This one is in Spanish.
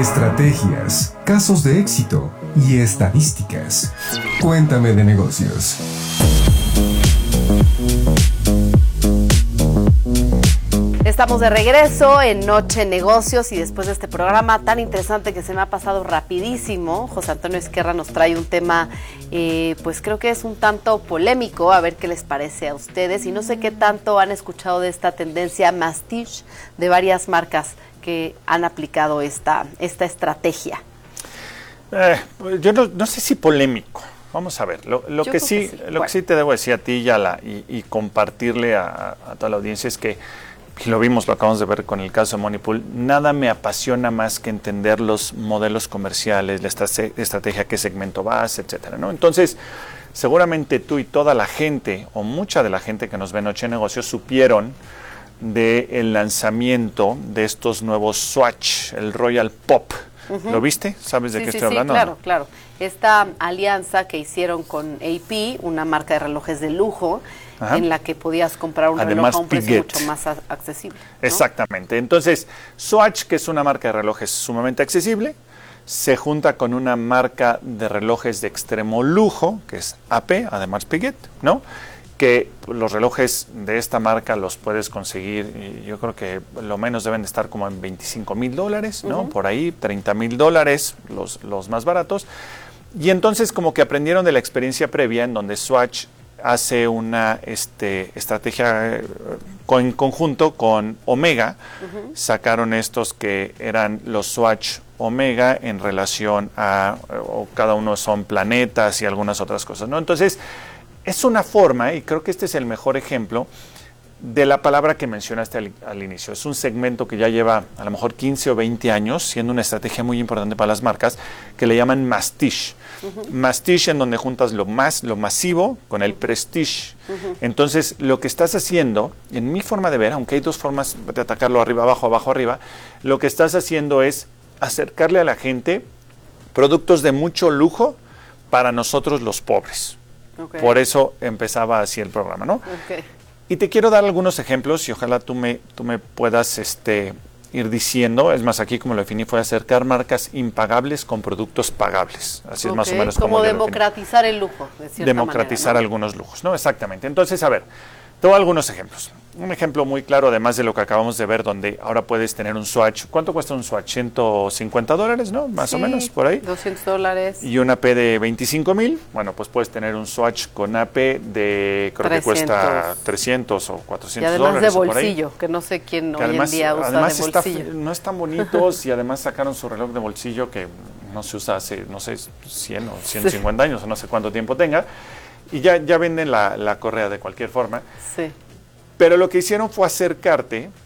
estrategias, casos de éxito y estadísticas. Cuéntame de negocios. Estamos de regreso en Noche Negocios y después de este programa tan interesante que se me ha pasado rapidísimo, José Antonio Ezquerra nos trae un tema, pues creo que es un tanto polémico, a ver qué les parece a ustedes y no sé qué tanto han escuchado de esta tendencia mastiche de varias marcas que han aplicado esta estrategia. Yo no sé si polémico. Vamos a ver, lo que sí te debo decir a ti y compartirle a toda la audiencia es que, y lo acabamos de ver con el caso de Moneypool, nada me apasiona más que entender los modelos comerciales, la estrategia, qué segmento vas, etcétera, ¿no? Entonces, seguramente tú y toda la gente, o mucha de la gente que nos ve en Noche de Negocios, supieron del lanzamiento de estos nuevos Swatch, el Royal Pop. ¿Lo viste? ¿Sabes de qué estoy hablando? Sí, claro, claro. Esta alianza que hicieron con AP, una marca de relojes de lujo, ajá, en la que podías comprar un reloj a un precio mucho más accesible, ¿no? Exactamente. Entonces, Swatch, que es una marca de relojes sumamente accesible, se junta con una marca de relojes de extremo lujo, que es AP, además Piguet, ¿no? Que los relojes de esta marca los puedes conseguir, y yo creo que lo menos deben de estar como en $25,000, ¿no? Por ahí, $30,000, los más baratos. Y entonces como que aprendieron de la experiencia previa en donde Swatch hace una estrategia en conjunto con Omega. Sacaron estos que eran los Swatch Omega en relación a, o cada uno son planetas y algunas otras cosas, ¿no? Entonces, es una forma, y creo que este es el mejor ejemplo, de la palabra que mencionaste al inicio. Es un segmento que ya lleva a lo mejor 15 o 20 años, siendo una estrategia muy importante para las marcas, que le llaman mastiche. Mastiche, en donde juntas lo masivo con el prestige. Entonces, lo que estás haciendo, en mi forma de ver, aunque hay dos formas de atacarlo, arriba, abajo, abajo, arriba, lo que estás haciendo es acercarle a la gente productos de mucho lujo para nosotros los pobres. Por eso empezaba así el programa, ¿no? Y te quiero dar algunos ejemplos y ojalá tú me puedas ir diciendo. Es más, aquí como lo definí fue acercar marcas impagables con productos pagables. Así es más o menos como democratizar el lujo, de cierta democratizar manera, ¿no? algunos lujos, ¿no? Exactamente. Entonces, a ver, te doy algunos ejemplos. Un ejemplo muy claro, además de lo que acabamos de ver, donde ahora puedes tener un Swatch. ¿Cuánto cuesta un Swatch? $150, ¿no? Más o menos, por ahí. $200. Y un AP de 25,000. Bueno, pues puedes tener un Swatch con AP de, creo 300. Que cuesta 300 o 400 y además dólares. De bolsillo, que no sé quién hoy en día usa además de bolsillo. No están bonitos y además sacaron su reloj de bolsillo que no se usa hace, no sé, 100 o 150 años o no sé cuánto tiempo tenga. Y ya venden la correa de cualquier forma. Sí. Pero lo que hicieron fue acercarte